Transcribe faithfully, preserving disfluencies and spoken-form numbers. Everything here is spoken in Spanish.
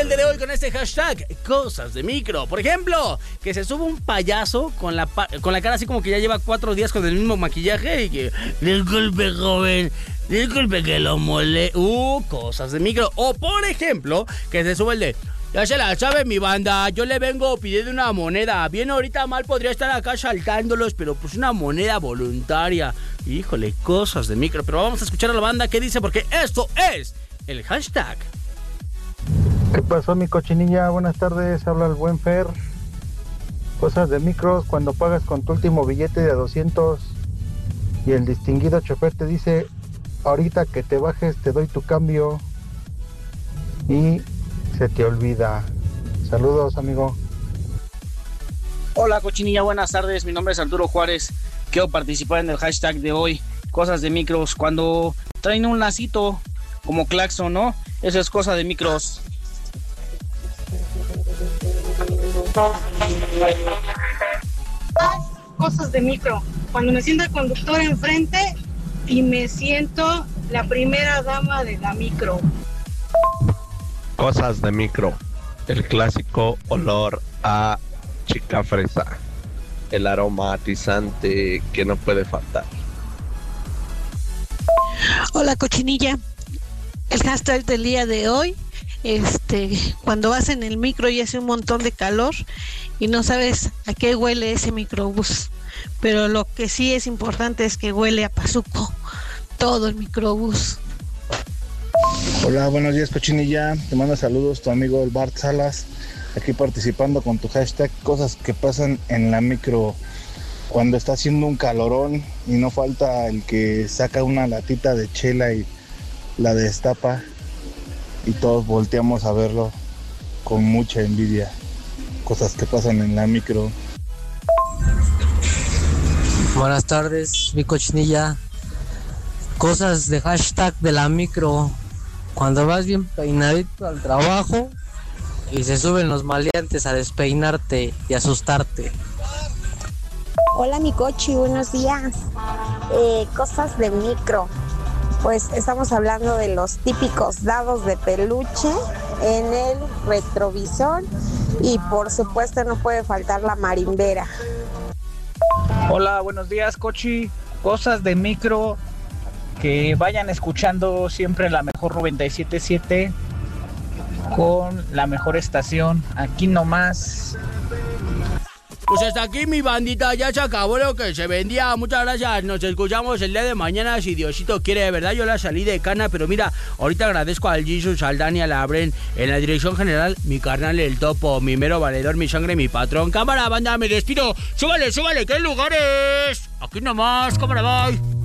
el día de hoy con este hashtag cosas de micro. Por ejemplo, que se sube un payaso con la, pa- con la cara así como que ya lleva cuatro días con el mismo maquillaje y que... Disculpe, joven, disculpe que lo mole... Uh, cosas de micro. O por ejemplo, que se sube el de... Ya se la sabe mi banda, yo le vengo pidiendo una moneda. Bien, ahorita mal podría estar acá saltándolos, pero pues una moneda voluntaria. Híjole, cosas de micro. Pero vamos a escuchar a la banda que dice, porque esto es el hashtag. ¿Qué pasó, mi cochinilla? Buenas tardes, habla el buen Fer. Cosas de micros, cuando pagas con tu último billete de doscientos y el distinguido chofer te dice, ahorita que te bajes te doy tu cambio, y se te olvida. Saludos, amigo. Hola, cochinilla, buenas tardes. Mi nombre es Arturo Juárez. Quiero participar en el hashtag de hoy, cosas de micros. Cuando traen un lacito como claxon, ¿no? Eso es cosa de micros. Cosas de micro. Cuando me siento el conductor enfrente y me siento la primera dama de la micro. Cosas de micro. El clásico olor a chica fresa. El aromatizante que no puede faltar. Hola, cochinilla. El hashtag del día de hoy, este, cuando vas en el micro y hace un montón de calor y no sabes a qué huele ese microbús, pero lo que sí es importante es que huele a pazuco, todo el microbús. Hola, buenos días, cochinilla. Te mando saludos tu amigo el Bart Salas, aquí participando con tu hashtag cosas que pasan en la micro cuando está haciendo un calorón y no falta el que saca una latita de chela y la destapa y todos volteamos a verlo con mucha envidia. Cosas que pasan en la micro. Buenas tardes, mi cochinilla. Cosas de hashtag de la micro. Cuando vas bien peinadito al trabajo y se suben los maleantes a despeinarte y asustarte. Hola, mi cochi, buenos días. Eh, cosas de micro. Pues estamos hablando de los típicos dados de peluche en el retrovisor y por supuesto no puede faltar la marimbera. Hola, buenos días, cochi. Cosas de micro, que vayan escuchando siempre la mejor noventa y siete punto siete con la mejor estación, aquí nomás. Pues hasta aquí, mi bandita, ya se acabó lo que se vendía. Muchas gracias, nos escuchamos el día de mañana si Diosito quiere. De verdad, yo la salí de cana, pero mira, ahorita agradezco al Jesus, al Dani, a la Bren, en la dirección general, mi carnal el Topo, mi mero valedor, mi sangre, mi patrón. Cámara, banda, me despido. Súbale, súbale, ¿qué lugares? Aquí nomás, cámara, bye.